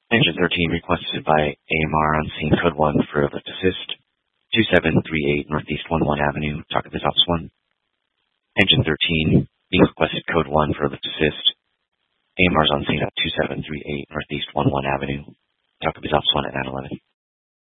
Engine 13 requested by AMR on scene code 1 for lift assist, 2738 Northeast 11 Avenue, Talk Biz Ops 1. Engine 13 being requested code 1 for lift assist, AMR's on scene at 2738 Northeast 11 Avenue, Talk Biz Ops 1 at 911.